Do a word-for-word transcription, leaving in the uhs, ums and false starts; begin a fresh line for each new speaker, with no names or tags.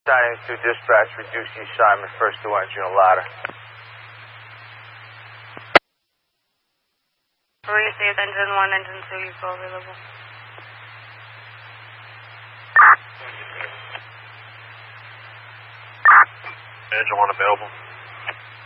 Signing to dispatch, reduce the assignment, first to engine and ladder.
We received engine one, engine two, you go available.
Engine one available.